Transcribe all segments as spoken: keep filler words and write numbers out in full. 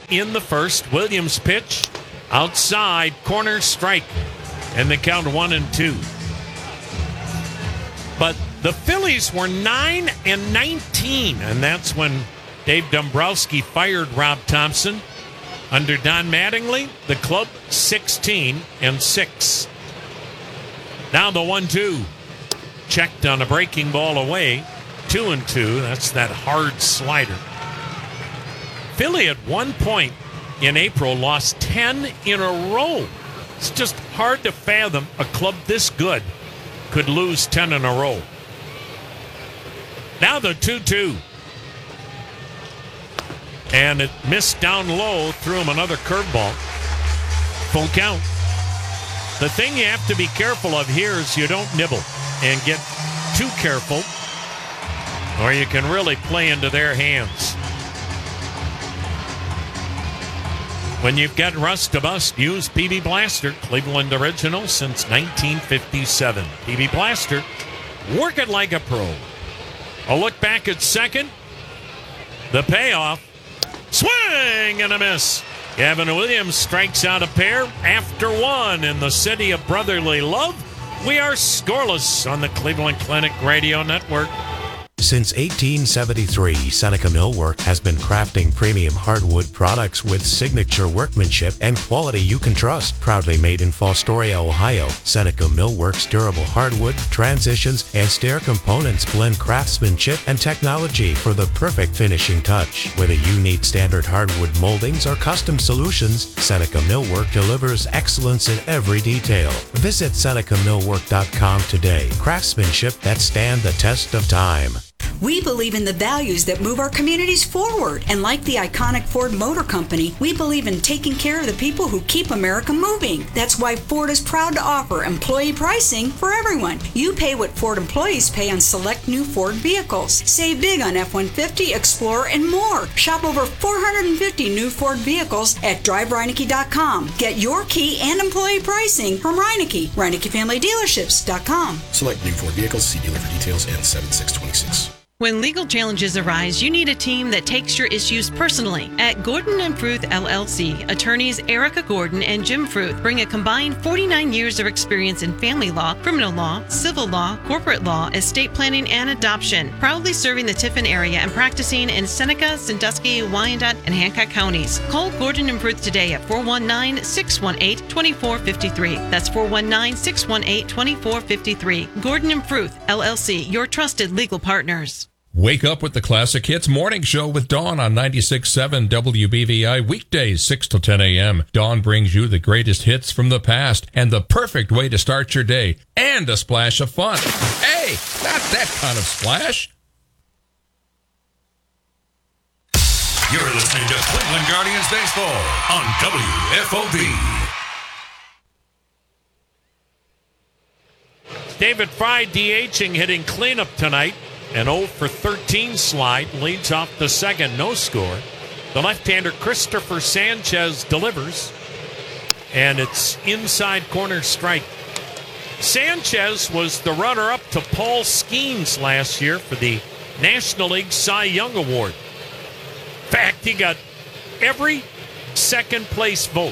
in the first. Williams pitch outside, corner strike, and they count one and two. But the Phillies were nine and nineteen, and that's when Dave Dombrowski fired Rob Thompson. Under Don Mattingly, the club sixteen and six. Now the one two. Checked on a breaking ball away. Two and two. That's that hard slider. Philly at one point in April lost ten in a row. It's just hard to fathom a club this good could lose ten in a row. Now the two two. And it missed down low, threw him another curveball. Full count. The thing you have to be careful of here is you don't nibble and get too careful, or you can really play into their hands. When you've got rust to bust, use P B Blaster, Cleveland original since nineteen fifty-seven. P B Blaster, work it like a pro. A look back at second. The payoff. Swing and a miss. Gavin Williams strikes out a pair after one in the city of brotherly love. We are scoreless on the Cleveland Clinic Radio Network. Since eighteen seventy-three, Seneca Millwork has been crafting premium hardwood products with signature workmanship and quality you can trust. Proudly made in Fostoria, Ohio, Seneca Millwork's durable hardwood, transitions, and stair components blend craftsmanship and technology for the perfect finishing touch. Whether you need standard hardwood moldings or custom solutions, Seneca Millwork delivers excellence in every detail. Visit Seneca Millwork dot com today. Craftsmanship that stand the test of time. We believe in the values that move our communities forward. And like the iconic Ford Motor Company, we believe in taking care of the people who keep America moving. That's why Ford is proud to offer employee pricing for everyone. You pay what Ford employees pay on select new Ford vehicles. Save big on F one fifty, Explorer, and more. Shop over four hundred fifty new Ford vehicles at drive reineke dot com. Get your key and employee pricing from Reineke. Reineke Family Dealerships dot com. Select new Ford vehicles. See dealer for details and seven six two six. When legal challenges arise, you need a team that takes your issues personally. At Gordon and Fruth L L C, attorneys Erica Gordon and Jim Fruth bring a combined forty-nine years of experience in family law, criminal law, civil law, corporate law, estate planning, and adoption. Proudly serving the Tiffin area and practicing in Seneca, Sandusky, Wyandotte, and Hancock counties. Call Gordon and Fruth today at four one nine, six one eight, two four five three. That's four one nine, six one eight, two four five three. Gordon and Fruth L L C, your trusted legal partners. Wake up with the Classic Hits Morning Show with Dawn on ninety-six point seven W B V I, weekdays six to ten a.m. Dawn brings you the greatest hits from the past and the perfect way to start your day, and a splash of fun. Hey, not that kind of splash. You're listening to Cleveland Guardians Baseball on W F O B. David Fry DHing, hitting cleanup tonight. An oh for thirteen slide leads off the second, no score. The left-hander Christopher Sanchez delivers, and it's inside corner strike. Sanchez was the runner-up to Paul Skeens last year for the National League Cy Young Award. In fact, he got every second-place vote.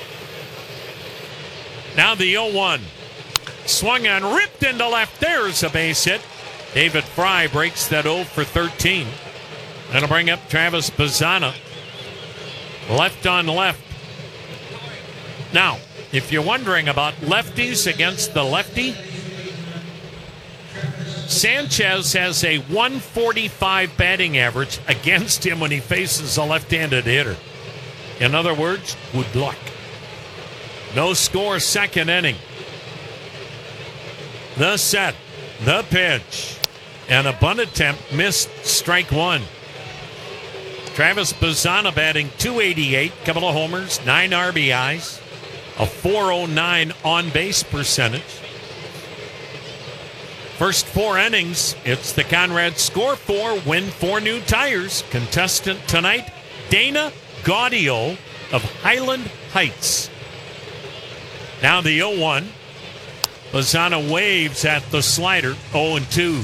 Now the oh one. Swung on, ripped into left. There's a base hit. David Fry breaks that oh for thirteen. That'll bring up Travis Bazzana. Left on left. Now, if you're wondering about lefties against the lefty, Sanchez has a one forty-five batting average against him when he faces a left-handed hitter. In other words, good luck. No score, second inning. The set, the pitch. And a bunt attempt missed, strike one. Travis Bazzana batting two eighty-eight, couple of homers, nine R B Is, a four oh nine on-base percentage. First four innings, it's the Conrad score four, win four new tires. Contestant tonight, Dana Gaudio of Highland Heights. Now the oh one. Bazzana waves at the slider, oh and two.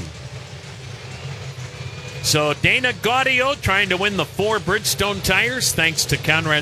So Dana Gaudio trying to win the four Bridgestone tires thanks to Conrad